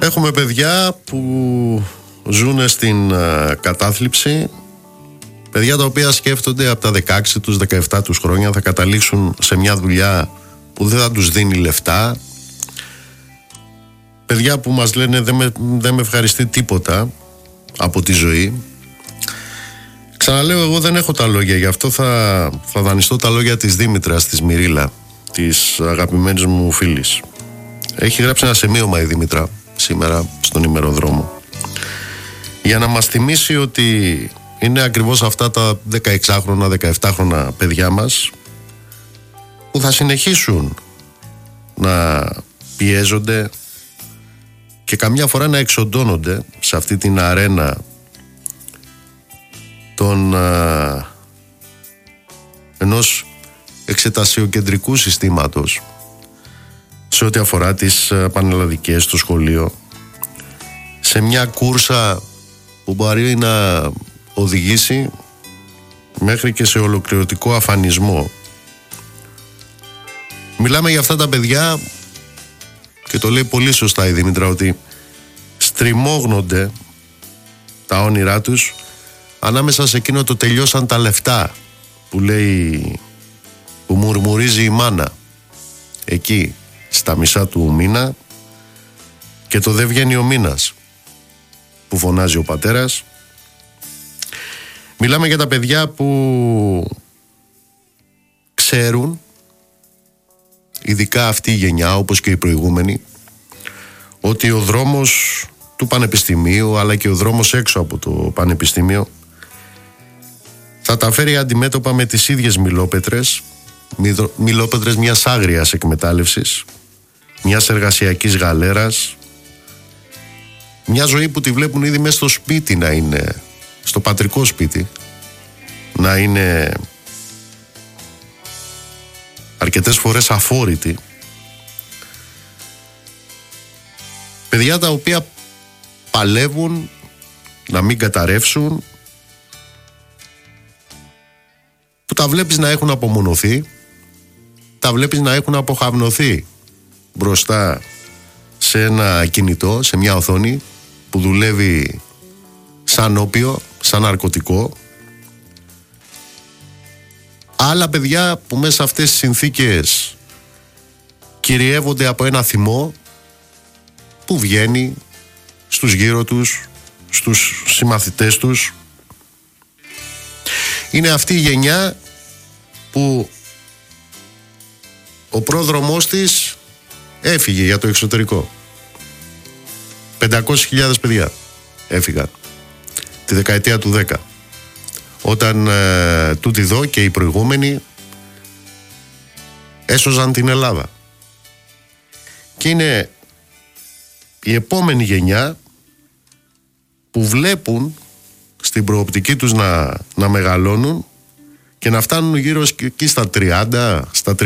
Έχουμε παιδιά που ζουν στην κατάθλιψη, παιδιά τα οποία σκέφτονται από τα 16 τους, 17 τους χρόνια θα καταλήξουν σε μια δουλειά που δεν θα τους δίνει λεφτά, παιδιά που μας λένε δεν με ευχαριστεί τίποτα από τη ζωή. Ξαναλέω, εγώ δεν έχω τα λόγια, γι' αυτό θα δανειστώ τα λόγια της Δήμητρας, της Μυρίλα, της αγαπημένης μου φίλης. Έχει γράψει ένα σημείωμα η Δήμητρα σήμερα στον ημεροδρόμο για να μας θυμίσει ότι είναι ακριβώς αυτά τα 16χρονα, 17χρονα παιδιά μας που θα συνεχίσουν να πιέζονται και καμιά φορά να εξοντώνονται σε αυτή την αρένα ενός εξετασιοκεντρικού συστήματος σε ό,τι αφορά τις πανελλαδικές στο σχολείο, σε μια κούρσα που μπορεί να οδηγήσει μέχρι και σε ολοκληρωτικό αφανισμό. Μιλάμε για αυτά τα παιδιά και το λέει πολύ σωστά η Δήμητρα, ότι στριμώγνονται τα όνειρά τους ανάμεσα σε εκείνο το τελειώσαν τα λεφτά που λέει, που μουρμουρίζει η μάνα εκεί στα μισά του μήνα, και το δεν βγαίνει ο μήνας που φωνάζει ο πατέρας. Μιλάμε για τα παιδιά που ξέρουν, ειδικά αυτή η γενιά όπως και η προηγούμενη, ότι ο δρόμος του πανεπιστημίου αλλά και ο δρόμος έξω από το πανεπιστήμιο θα τα φέρει αντιμέτωπα με τις ίδιες μιλόπετρες μιας άγριας εκμετάλλευσης, μιας εργασιακής γαλέρας, μια ζωή που τη βλέπουν ήδη μέσα στο σπίτι να είναι, στο πατρικό σπίτι, να είναι αρκετές φορές αφόρητη. Παιδιά τα οποία παλεύουν να μην καταρρεύσουν, που τα βλέπεις να έχουν απομονωθεί, τα βλέπεις να έχουν αποχαυνωθεί μπροστά σε ένα κινητό, σε μια οθόνη που δουλεύει σαν όπιο, σαν ναρκωτικό. Άλλα παιδιά που μέσα σε αυτές τις συνθήκες κυριεύονται από ένα θυμό που βγαίνει στους γύρω τους, στους συμμαθητές τους. Είναι αυτή η γενιά που ο πρόδρομός της έφυγε για το εξωτερικό. 500.000 παιδιά έφυγαν τη δεκαετία του 10, όταν τούτοι εδώ και οι προηγούμενοι έσωζαν την Ελλάδα. Και είναι η επόμενη γενιά που βλέπουν στην προοπτική τους να μεγαλώνουν και να φτάνουν γύρω εκεί στα 30, στα